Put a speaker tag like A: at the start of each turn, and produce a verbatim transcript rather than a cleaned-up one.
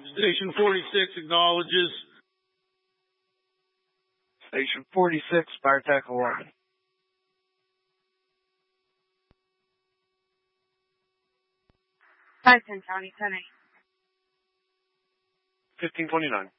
A: Station forty-six acknowledges.
B: Station forty-six, fire tackle one.
C: five ten County, ten eight.
B: fifteen twenty-nine.